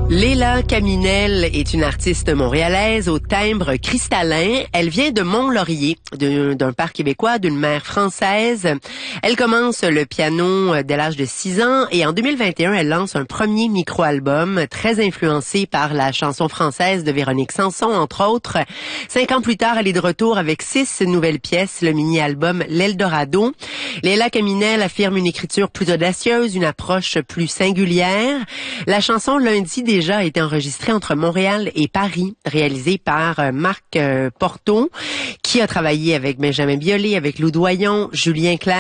Léla Caminel est une artiste montréalaise au timbre cristallin. Elle vient de Mont-Laurier, d'un père québécois, d'une mère française. Elle commence le piano dès l'âge de 6 ans et en 2021, elle lance un premier micro-album très influencé par la chanson française de Véronique Sanson, entre autres. 5 ans plus tard, elle est de retour avec 6 nouvelles pièces, le mini-album L'Eldorado. Léla Caminel affirme une écriture plus audacieuse, une approche plus singulière. La chanson Lundi déjà a été enregistrée entre Montréal et Paris, réalisée par Marc Porto, qui a travaillé avec Benjamin Biolay, avec Lou Doyon, Julien Clerc.